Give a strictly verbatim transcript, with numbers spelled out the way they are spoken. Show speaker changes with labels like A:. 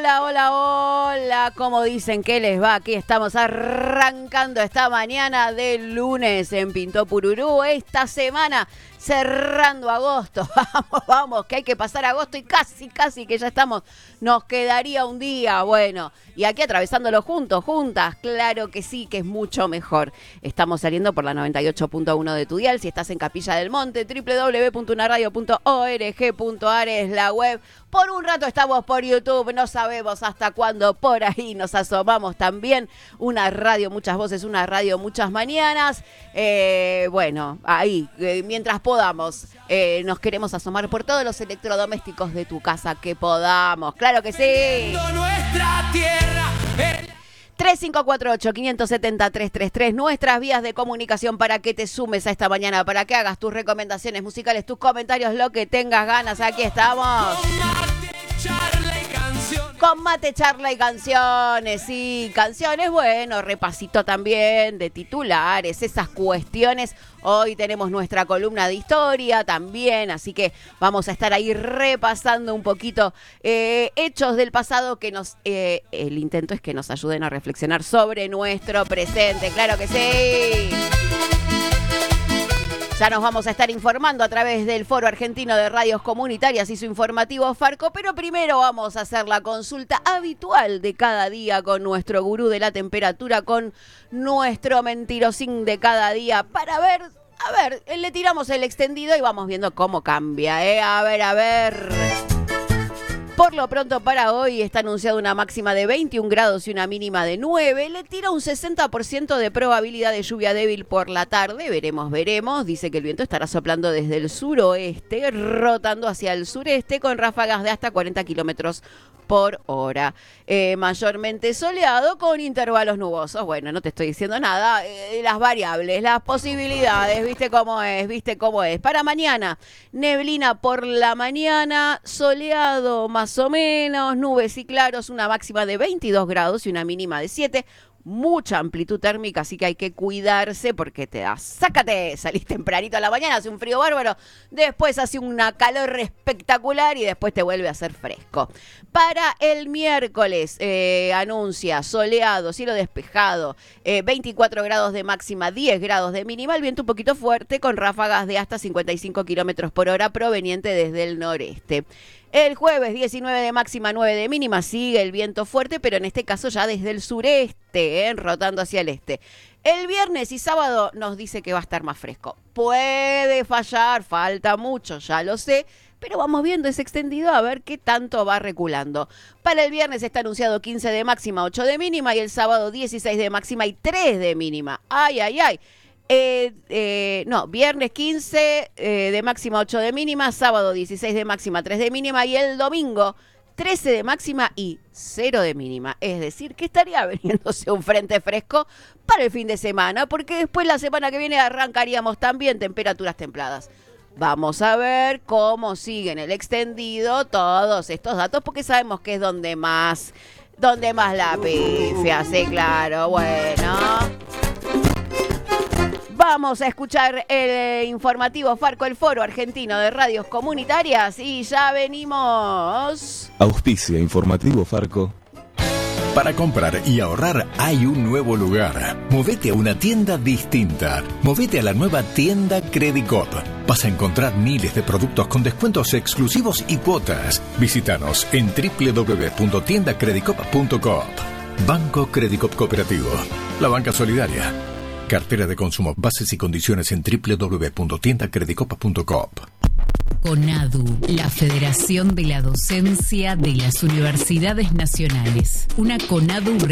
A: hola, hola, hola. ¿Cómo dicen que les va? Aquí estamos arrancando esta mañana del lunes en Pintó Pururú. Esta semana cerrando agosto. Vamos, vamos, que hay que pasar agosto y casi, casi que ya estamos. Nos quedaría un día, bueno. Y aquí atravesándolo juntos, juntas. Claro que sí, que es mucho mejor. Estamos saliendo por la noventa y ocho punto uno de tu dial. Si estás en Capilla del Monte, doble u doble u doble u punto una radio punto org punto ar es la web. Por un rato estamos por YouTube, no sabemos hasta cuándo, por ahí nos asomamos también. Una radio, muchas voces, una radio, muchas mañanas. Eh, bueno, ahí, eh, mientras podamos, eh, nos queremos asomar por todos los electrodomésticos de tu casa que podamos. ¡Claro que sí! Nuestra tierra. tres cinco cuatro ocho, cinco siete cero, tres tres tres, nuestras vías de comunicación para que te sumes a esta mañana, para que hagas tus recomendaciones musicales, tus comentarios, lo que tengas ganas. Aquí estamos. Con mate, charla y canciones, sí, canciones, bueno, repasito también de titulares, esas cuestiones. Hoy tenemos nuestra columna de historia también, así que vamos a estar ahí repasando un poquito eh, hechos del pasado que nos, eh, el intento es que nos ayuden a reflexionar sobre nuestro presente, claro que sí. Ya nos vamos a estar informando a través del Foro Argentino de Radios Comunitarias y su informativo Farco, pero primero vamos a hacer la consulta habitual de cada día con nuestro gurú de la temperatura, con nuestro mentirosín de cada día, para ver, a ver, le tiramos el extendido y vamos viendo cómo cambia, ¿eh? A ver, a ver... Por lo pronto para hoy está anunciada una máxima de veintiún grados y una mínima de nueve. Le tira un sesenta por ciento de probabilidad de lluvia débil por la tarde. Veremos, veremos. Dice que el viento estará soplando desde el suroeste, rotando hacia el sureste con ráfagas de hasta cuarenta kilómetros por hora. Eh, mayormente soleado con intervalos nubosos. Bueno, no te estoy diciendo nada. Eh, las variables, las posibilidades, viste cómo es, viste cómo es. Para mañana, neblina por la mañana, soleado más o menos, nubes y claros, una máxima de veintidós grados y una mínima de siete. Mucha amplitud térmica, así que hay que cuidarse porque te da, sácate, salís tempranito a la mañana, hace un frío bárbaro, después hace una calor espectacular y después te vuelve a hacer fresco. Para el miércoles, eh, anuncia soleado, cielo despejado, eh, veinticuatro grados de máxima, diez grados de mínima, el viento un poquito fuerte con ráfagas de hasta cincuenta y cinco kilómetros por hora proveniente desde el noreste. El jueves, diecinueve de máxima, nueve de mínima, sigue el viento fuerte, pero en este caso ya desde el sureste, ¿eh? Rotando hacia el este. El viernes y sábado nos dice que va a estar más fresco. Puede fallar, falta mucho, ya lo sé, pero vamos viendo ese extendido a ver qué tanto va reculando. Para el viernes está anunciado quince de máxima, ocho de mínima, y el sábado dieciséis de máxima y tres de mínima. ¡Ay, ay, ay! Eh, eh, no, viernes quince eh, de máxima, ocho de mínima, sábado dieciséis de máxima, tres de mínima y el domingo trece de máxima y cero de mínima. Es decir, que estaría veniéndose un frente fresco para el fin de semana, porque después la semana que viene arrancaríamos también temperaturas templadas. Vamos a ver cómo siguen el extendido todos estos datos, porque sabemos que es donde más, donde más la pifia, sí, claro, bueno... Vamos a escuchar el informativo Farco, el Foro Argentino de Radios Comunitarias, y ya venimos.
B: Auspicia informativo Farco.
C: Para comprar y ahorrar hay un nuevo lugar. Movete a una tienda distinta. Movete a la nueva tienda Credicop. Vas a encontrar miles de productos con descuentos exclusivos y cuotas. Visítanos en doble u doble u doble u punto tienda credicop punto coop. Banco Credicop Cooperativo. La banca solidaria. Cartera de consumo. Bases y condiciones en doble u doble u doble u punto tienda credicop punto coop.
D: CONADU, la Federación de la Docencia de las Universidades Nacionales. Una CONADU